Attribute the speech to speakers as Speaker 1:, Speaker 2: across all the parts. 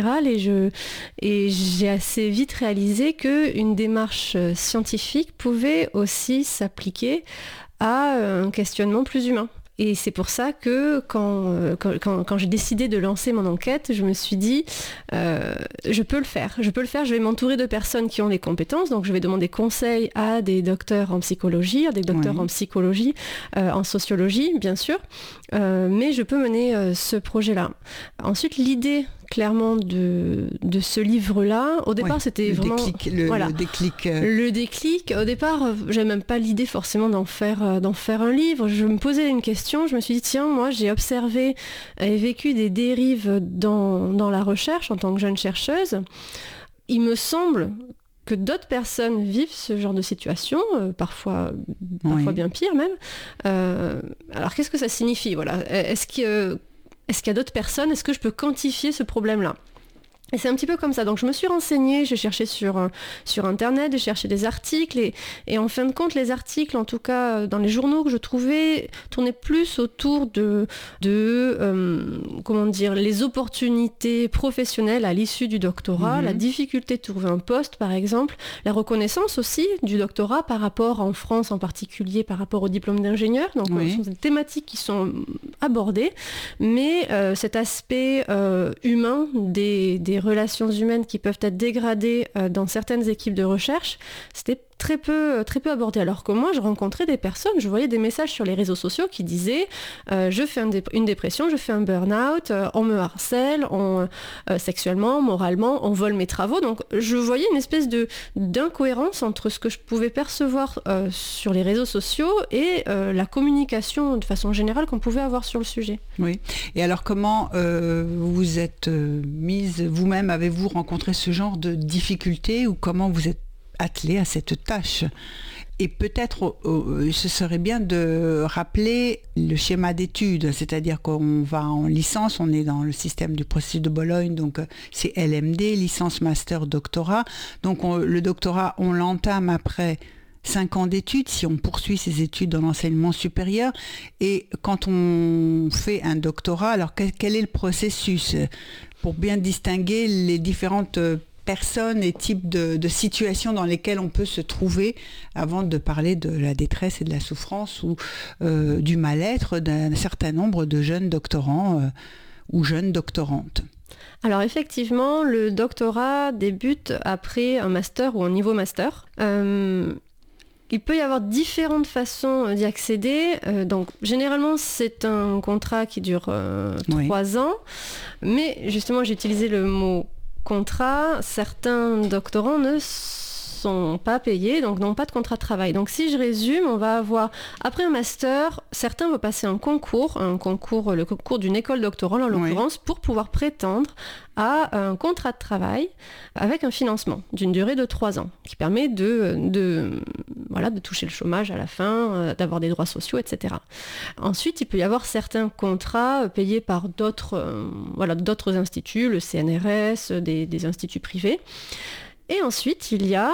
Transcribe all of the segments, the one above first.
Speaker 1: Et j'ai assez vite réalisé qu'une démarche scientifique pouvait aussi s'appliquer à un questionnement plus humain. Et c'est pour ça que quand j'ai décidé de lancer mon enquête, je me suis dit, je peux le faire, je vais m'entourer de personnes qui ont les compétences, donc je vais demander conseil à des docteurs en psychologie, à des docteurs en psychologie, en sociologie, bien sûr, mais je peux mener ce projet-là. Ensuite, l'idée clairement de ce livre-là, au départ c'était vraiment...
Speaker 2: Le déclic.
Speaker 1: Le déclic, au départ, j'avais même pas l'idée forcément d'en faire un livre. Je me posais une question, je me suis dit, tiens, moi j'ai observé et vécu des dérives dans la recherche en tant que jeune chercheuse. Il me semble que d'autres personnes vivent ce genre de situation, parfois bien pire même. Alors qu'est-ce que ça signifie, voilà. Est-ce qu'il y a d'autres personnes? Est-ce que je peux quantifier ce problème-là? Et c'est un petit peu comme ça. Donc je me suis renseignée, j'ai cherché sur Internet, j'ai cherché des articles et en fin de compte, les articles, en tout cas dans les journaux que je trouvais, tournaient plus autour de les opportunités professionnelles à l'issue du doctorat, la difficulté de trouver un poste par exemple, la reconnaissance aussi du doctorat par rapport, en France en particulier, par rapport au diplôme d'ingénieur. Donc ce sont des thématiques qui sont abordées, mais cet aspect humain des relations humaines qui peuvent être dégradées dans certaines équipes de recherche, c'était très peu abordé. Alors que moi, je rencontrais des personnes, je voyais des messages sur les réseaux sociaux qui disaient je fais une dépression, je fais un burn-out, on me harcèle, sexuellement, moralement, on vole mes travaux. Donc je voyais une espèce d'incohérence entre ce que je pouvais percevoir sur les réseaux sociaux et la communication de façon générale qu'on pouvait avoir sur le sujet.
Speaker 2: Oui. Et alors comment vous êtes mise vous-même, avez-vous rencontré ce genre de difficultés ou comment vous êtes attelé à cette tâche? Et peut-être ce serait bien de rappeler le schéma d'études, c'est-à-dire qu'on va en licence, on est dans le système du processus de Bologne, donc c'est LMD, licence, master, doctorat. Donc le doctorat, on l'entame après 5 ans d'études, si on poursuit ses études dans l'enseignement supérieur. Et quand on fait un doctorat, alors quel est le processus pour bien distinguer les différentes personnes et types de situations dans lesquelles on peut se trouver avant de parler de la détresse et de la souffrance ou du mal-être d'un certain nombre de jeunes doctorants ou jeunes doctorantes?
Speaker 1: Alors effectivement, le doctorat débute après un master ou un niveau master. Il peut y avoir différentes façons d'y accéder. Donc, généralement, c'est un contrat qui dure 3 ans. Mais justement, j'ai utilisé le mot contrat. Certains doctorants ne sont pas payés, donc n'ont pas de contrat de travail. Donc, si je résume, on va avoir, après un master, certains vont passer le concours d'une école doctorale, en l'occurrence, pour pouvoir prétendre à un contrat de travail avec un financement d'une durée de 3 ans, qui permet de toucher le chômage à la fin, d'avoir des droits sociaux, etc. Ensuite, il peut y avoir certains contrats payés par d'autres instituts, le CNRS, des instituts privés. Et ensuite, il y a,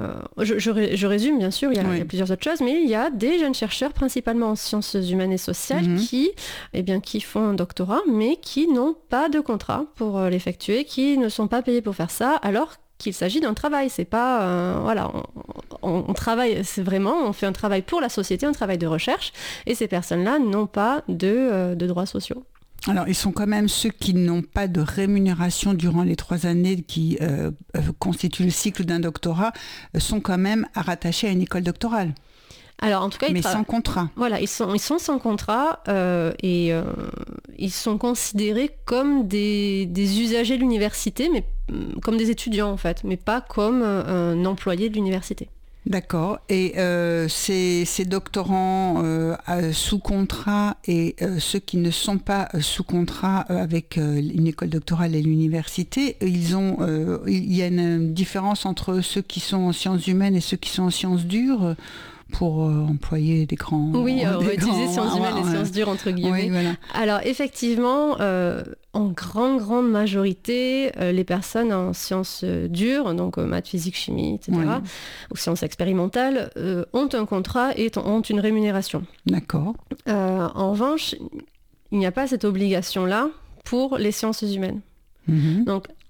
Speaker 1: je résume bien sûr, il y a plusieurs autres choses, mais il y a des jeunes chercheurs, principalement en sciences humaines et sociales, qui font un doctorat, mais qui n'ont pas de contrat pour l'effectuer, qui ne sont pas payés pour faire ça, alors qu'il s'agit d'un travail. C'est pas, on travaille, on fait un travail pour la société, un travail de recherche, et ces personnes-là n'ont pas de droits sociaux.
Speaker 2: Alors, ils sont quand même ceux qui n'ont pas de rémunération durant les 3 années qui constituent le cycle d'un doctorat, sont quand même rattachés à une école doctorale.
Speaker 1: Alors, en tout cas,
Speaker 2: sans contrat.
Speaker 1: Voilà, ils sont sans contrat et ils sont considérés comme des usagers de l'université, mais comme des étudiants en fait, mais pas comme un employé de l'université.
Speaker 2: D'accord. Et ces doctorants sous contrat et ceux qui ne sont pas sous contrat avec une école doctorale et l'université, il y a une différence entre ceux qui sont en sciences humaines et ceux qui sont en sciences dures pour employer des grands...
Speaker 1: Oui, on va utiliser sciences humaines et sciences dures entre guillemets.
Speaker 2: Oui, voilà.
Speaker 1: Alors effectivement, en grande majorité, les personnes en sciences dures, donc maths, physique, chimie, etc., ou sciences expérimentales, ont un contrat et ont une rémunération.
Speaker 2: D'accord.
Speaker 1: En revanche, il n'y a pas cette obligation-là pour les sciences humaines. Donc